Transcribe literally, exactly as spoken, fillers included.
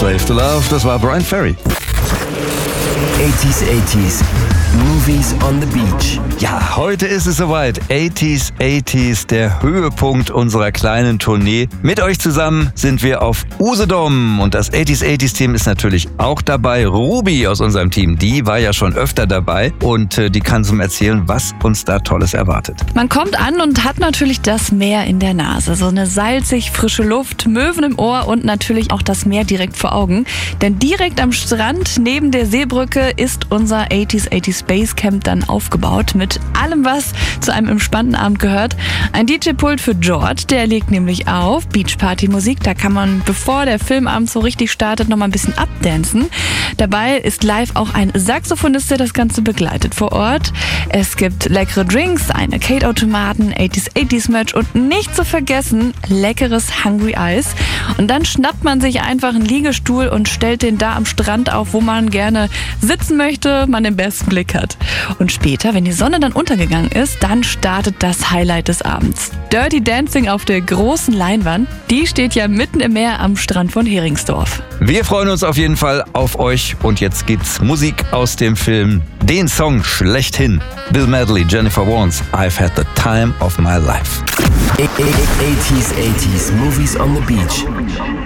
Slave to Love, das war Bryan Ferry. achtziger, achtziger, Movies on the Beach. Ja, heute ist es soweit. achtziger, achtziger, der Höhepunkt unserer kleinen Tournee. Mit euch zusammen sind wir auf Usedom und das achtziger, achtziger Team ist natürlich auch dabei. Ruby aus unserem Team, die war ja schon öfter dabei und äh, die kann uns erzählen, was uns da Tolles erwartet. Man kommt an und hat natürlich das Meer in der Nase. So eine salzig frische Luft, Möwen im Ohr und natürlich auch das Meer direkt vor Augen. Denn direkt am Strand neben der Seebrücke ist unser achtziger, achtziger Basecamp dann aufgebaut mit allem, was zu einem entspannten Abend gehört. Ein D J-Pult für George, der legt nämlich auf Beachparty-Musik. Da kann man, bevor der Filmabend so richtig startet, noch mal ein bisschen abdancen. Dabei ist live auch ein Saxophonist, der das Ganze begleitet vor Ort. Es gibt leckere Drinks, eine Arcade-Automaten, achtziger, achtziger Merch und nicht zu vergessen, leckeres Hungry Eyes. Und dann schnappt man sich einfach einen Liegestuhl und stellt den da am Strand auf, wo man gerne sitzen möchte, man den besten Blick hat. Und später, wenn die Sonne dann untergegangen ist, dann startet das Highlight des Abends. Dirty Dancing auf der großen Leinwand, die steht ja mitten im Meer am Strand von Heringsdorf. Wir freuen uns auf jeden Fall auf euch und jetzt gibt's Musik aus dem Film, den Song schlechthin. Bill Medley, Jennifer Warnes, I've had the time of my life. achtziger, achtziger, Movies on the Beach.